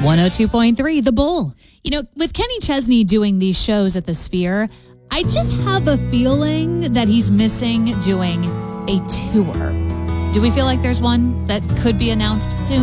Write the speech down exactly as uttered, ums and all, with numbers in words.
one oh two point three The Bull. You know, with Kenny Chesney doing these shows at the Sphere, I just have a feeling that he's missing doing a tour. Do we feel like there's one that could be announced soon?